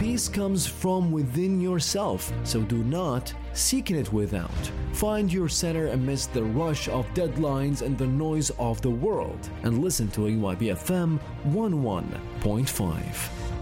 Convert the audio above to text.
Peace comes from within yourself, so do not seek it without. Find your center amidst the rush of deadlines and the noise of the world, and listen to AYB FM 11.5.